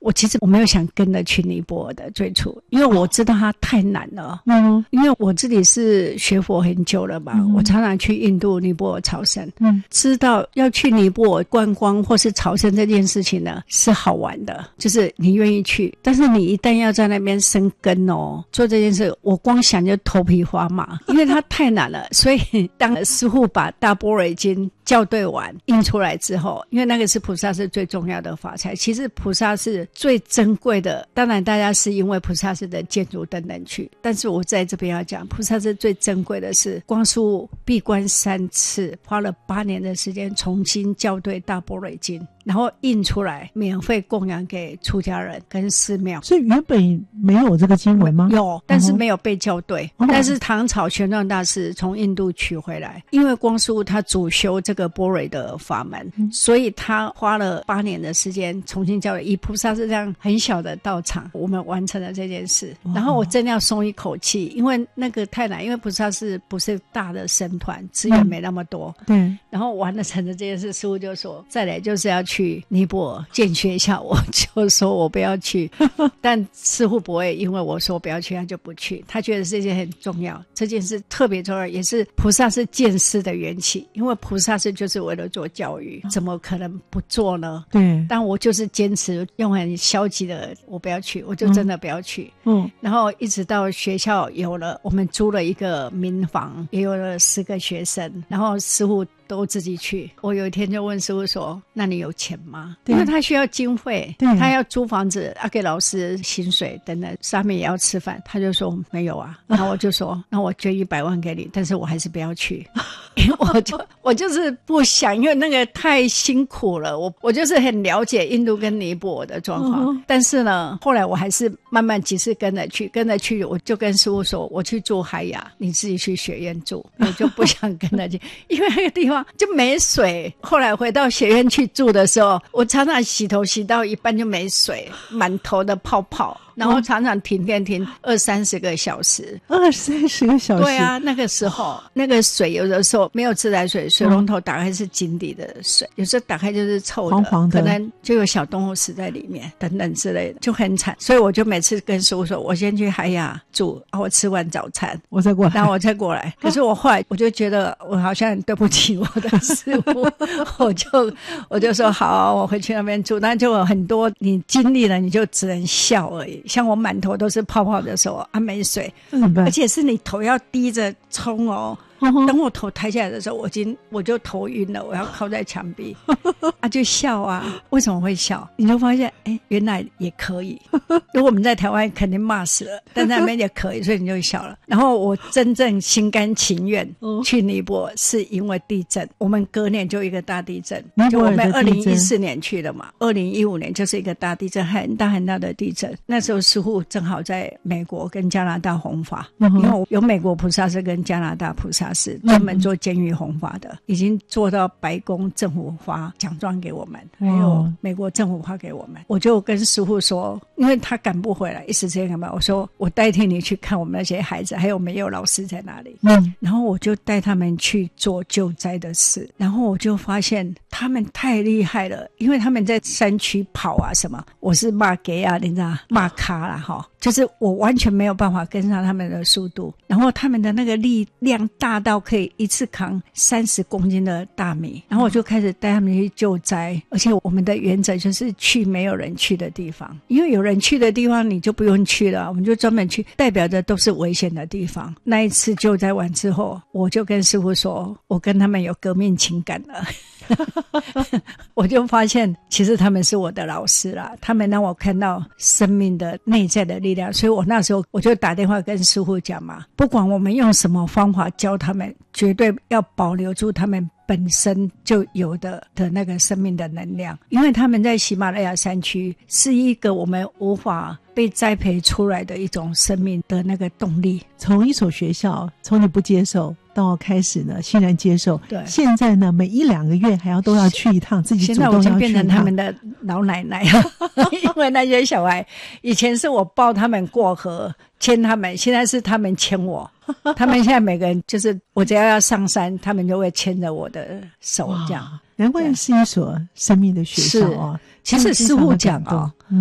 我其实我没有想跟着去尼泊尔的最初，因为我知道它太难了。因为我自己是学佛很久了嘛，我常常去印度、尼泊尔朝圣。知道要去尼泊尔观光或是朝圣这件事情呢是好玩的，就是你愿意去，但是你一旦要在那边生根做这件事，我光想就头皮发麻，因为它太难了。所以当师父把大般若经校对完印出来之后，因为那个是菩萨是最重要的法材，其实菩萨是最珍贵的，当然大家是因为菩萨是的建筑等等去，但是我在这边要讲菩萨是最珍贵的是光叔闭关3次，花了8年的时间重新校对大般若经，然后印出来免费供养给出家人跟寺庙。 所以原本没有这个经文吗？ 有，但是没有被校对。但是唐朝玄奘大师从印度取回来，因为光叔他主修这个般若的法门，所以他花了8年的时间重新校对。以菩萨是这样很小的道场，我们完成了这件事。然后我真要松一口气，因为那个太难，因为菩萨是不是大的僧团，资源没那么多。对。然后完了成了这件事，师父就说再来就是要去尼泊尔建学校，我就说我不要去。但师父不会因为我说不要去他就不去，他觉得这件很重要，这件事特别重要，也是菩萨是建师的缘起，因为菩萨是就是为了做教育，怎么可能不做呢？对。但我就是坚持用很消极的我不要去，我就真的不要去。然后一直到学校有了，我们租了一个民房，也有了10个学生，然后师父都自己去。我有一天就问师父说那你有钱吗？因为他需要经费，他要租房子，要给老师薪水等等，上面也要吃饭。他就说没有啊。然后我就说那我捐100万给你，但是我还是不要去。因为我就是不想，因为那个太辛苦了。我就是很了解印度跟尼泊尔的状况，但是呢后来我还是慢慢几次跟着去，我就跟师父说我去住海雅，你自己去学院住。我就不想跟着去，因为那个地方就没水。后来回到学院去住的时候，我常常洗头洗到一半就没水，满头的泡泡，然后常常停电停20-30个小时。 20-30个小时？对啊，那个时候那个水有的时候没有自来水，水龙头打开是井底的水，有时候打开就是臭的，黄黄的，可能就有小动物死在里面等等之类的，就很惨。所以我就每次跟师父说我先去海雅住，我吃完早餐我再过来，然后我再过来。可是我后来我就觉得我好像很对不起我的师父我就说好，我回去那边住。那就有很多你经历了你就只能笑而已，像我满头都是泡泡的时候没水，而且是你头要低着冲等我头抬起来的时候我就头晕了，我要靠在墙壁就笑啊。为什么会笑？你就发现原来也可以。如果我们在台湾肯定骂死了，但在那边也可以，所以你就笑了。然后我真正心甘情愿去尼泊尔是因为地震，我们隔年就一个大地震，就我们2014年去的嘛，2015年就是一个大地震，很大很大的地震。那时候师父正好在美国跟加拿大弘法，因为有美国菩萨是跟加拿大菩萨是专门做监狱弘法的，已经做到白宫政府发奖状给我们，还有美国政府发给我们。我就跟师父说，因为他赶不回来，一时之间赶不回来，我说我代替你去看我们那些孩子，还有没有老师在哪里。然后我就带他们去做救灾的事，然后我就发现他们太厉害了，因为他们在山区跑啊什么，我是骂给啊，你知道骂咖啦就是我完全没有办法跟上他们的速度，然后他们的那个力量大到可以一次扛30公斤的大米，然后我就开始带他们去救灾。而且我们的原则就是去没有人去的地方，因为有人去的地方你就不用去了，我们就专门去，代表的都是危险的地方。那一次救灾完之后，我就跟师父说我跟他们有革命情感了我就发现其实他们是我的老师啦，他们让我看到生命的内在的力量。所以我那时候我就打电话跟师父讲嘛，不管我们用什么方法教他们，绝对要保留住他们本身就有的那个生命的能量，因为他们在喜马拉雅山区是一个我们无法被栽培出来的一种生命的那个动力。 从一所学校，从你不接受到开始呢欣然接受，对，现在呢每1-2个月还要都要去一趟，自己主动要去一趟。现在我已经变成他们的老奶奶因为那些小孩以前是我抱他们过河牵他们，现在是他们牵我他们现在每个人就是我只要上山，他们就会牵着我的手这样。难怪是一所生命的学校其实师父讲